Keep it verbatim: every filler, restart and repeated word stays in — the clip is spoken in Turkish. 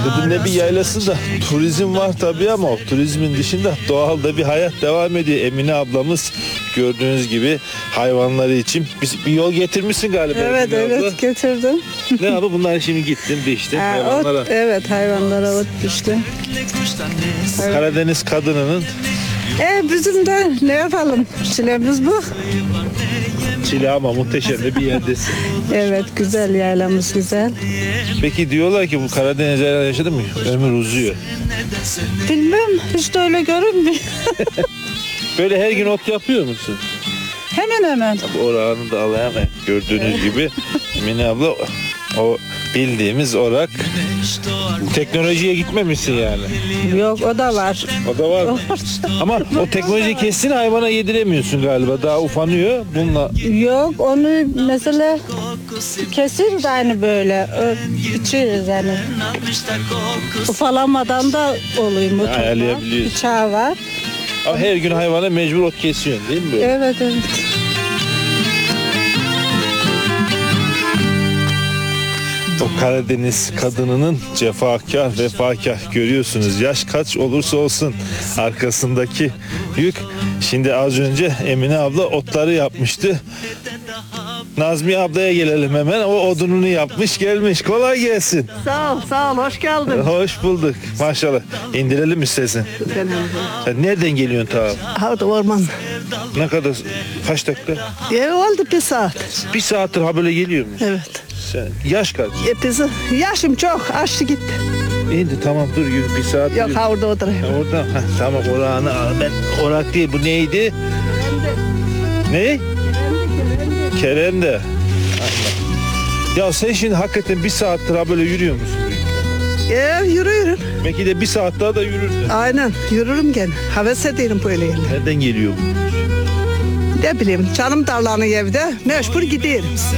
Kıdemli bir yaylasında turizm var tabii ama o turizmin dışında doğal da bir hayat devam ediyor. Emine ablamız gördüğünüz gibi hayvanları için bir, bir yol getirmişsin galiba. Evet Emine abla. evet getirdim. Ne abi bunlar şimdi gittin biçtin Ha, hayvanlara. ot, evet hayvanlara ot düştü. Karadeniz kadınının E bizim de ne yapalım? Çilemiz bu. çile ama muhteşem de bir yerdesin. Evet güzel yaylamız güzel. Peki diyorlar ki bu Karadeniz yaylaları yaşadın mı? Ömür uzuyor. Bilmem hiç de öyle görünmüyor. Böyle her gün ot yapıyor musun? Hemen hemen. Orağını da alayım. Gördüğünüz gibi Emine abla o bildiğimiz orak. Teknolojiye gitmemişsin yani. Yok o da var. O da var mı? Ama o teknoloji kesin hayvana yediremiyorsun galiba. Daha ufanıyor. Bununla Yok onu mesela kesir de aynı böyle. Ö- İçiyoruz yani. Ufalanmadan da oluyor mutlaka. Ayarlayabiliyorsun. Bıçağı var. ama her gün hayvana mecbur ot kesiyorsun değil mi böyle? Evet evet. O Karadeniz kadınının cefakar, vefakar görüyorsunuz. Yaş kaç olursa olsun arkasındaki yük. Şimdi az önce Emine abla otları yapmıştı. Nazmiye ablaya gelelim hemen. O odununu yapmış gelmiş. Kolay gelsin. Sağ ol sağ ol hoş geldin. Hoş bulduk. Maşallah. İndirelim istersen. Sen nereden geliyorsun ta? Hadi orman. Ne kadar? Kaç dakika? E, oldu bir saat. Bir saattir ha böyle geliyor mu? Evet. Sen yaş kaç? E, bizi, yaşım çok açtı gitti. İndi tamam dur yürü bir saat. Yok yürü. ha orada oturayım. Ha, orada. Heh, tamam orağını al. Ben orak değil bu neydi? Ne? Kerende. Allah. Ya sen şimdi hakikaten bir saattir ha böyle yürüyor musun? E, yürü yürü. Belki de bir saat daha da yürürsün. Aynen yürürüm gene. Heves ederim böyle yerler. Nereden geliyor bu? Ne bileyim canım darlanıyor evde. Mecbur giderim.